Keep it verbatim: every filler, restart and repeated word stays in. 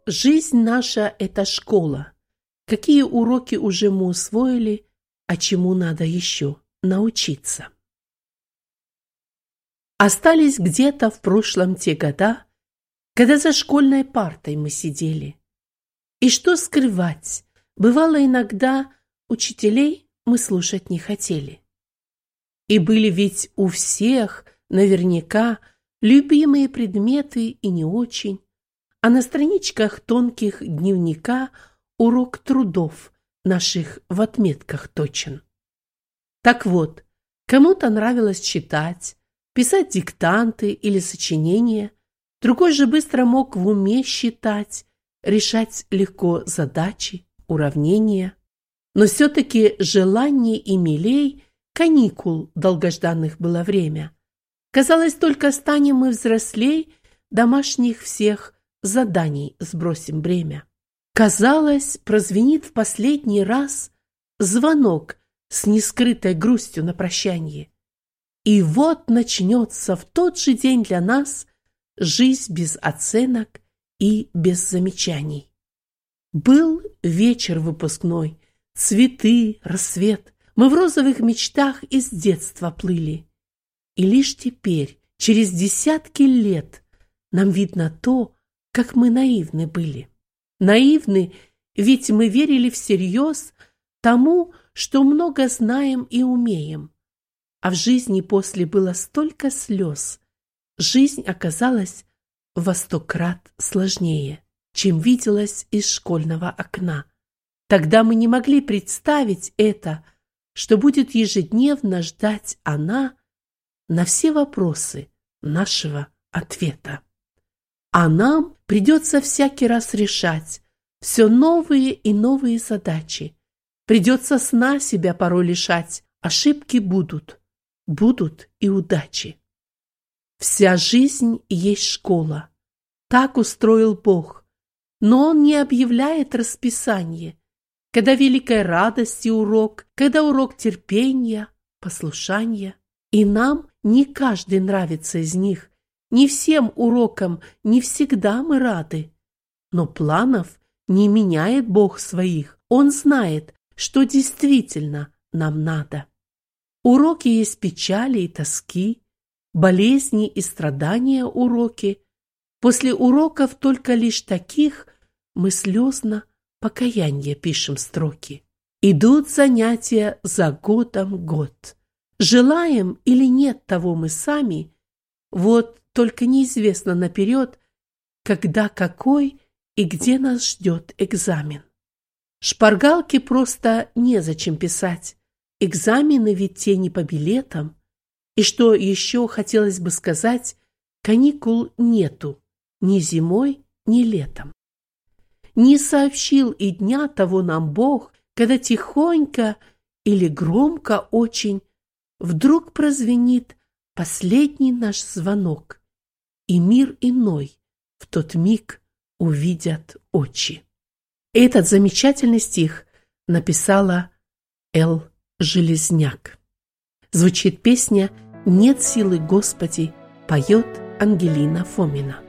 Жизнь наша – это школа. Какие уроки уже мы усвоили, а чему надо еще научиться? Остались где-то в прошлом те года, когда за школьной партой мы сидели. И что скрывать, бывало иногда учителей мы слушать не хотели. И были ведь у всех наверняка любимые предметы и не очень, а на страничках тонких дневника урок трудов наших в отметках точен. Так вот, кому-то нравилось читать, писать диктанты или сочинения, другой же быстро мог в уме считать, решать легко задачи, уравнения. Но все-таки желаний и милей каникул долгожданных было время. Казалось, только станем мы взрослей, домашних всех заданий сбросим бремя. Казалось, прозвенит в последний раз звонок с нескрытой грустью на прощанье. И вот начнется в тот же день для нас жизнь без оценок и без замечаний. Был вечер выпускной, цветы, рассвет. Мы в розовых мечтах из детства плыли. И лишь теперь, через десятки лет, нам видно то, как мы наивны были. Наивны, ведь мы верили всерьез тому, что много знаем и умеем. А в жизни после было столько слез. Жизнь оказалась во сто крат сложнее, чем виделась из школьного окна. Тогда мы не могли представить это, что будет ежедневно ждать она на все вопросы нашего ответа. А нам придется всякий раз решать все новые и новые задачи. Придется сна себя порой лишать. Ошибки будут, будут и удачи. Вся жизнь есть школа. Так устроил Бог. Но Он не объявляет расписание, когда великой радости урок, когда урок терпения, послушания. И нам не каждый нравится из них. Не всем урокам не всегда мы рады. Но планов не меняет Бог своих. Он знает, что действительно нам надо. Уроки есть печали и тоски, болезни и страдания уроки. После уроков только лишь таких мы слезно покаяние пишем строки. Идут занятия за годом год. Желаем или нет того мы сами, вот только неизвестно наперед, когда какой и где нас ждет экзамен. Шпаргалки просто незачем писать. Экзамены ведь те не по билетам. И что еще хотелось бы сказать, каникул нету ни зимой, ни летом. Не сообщил и дня того нам Бог, когда тихонько или громко очень вдруг прозвенит последний наш звонок, и мир иной в тот миг увидят очи. Этот замечательный стих написала Л. Железняк. Звучит песня «Нет силы, Господи», поет Ангелина Фомина.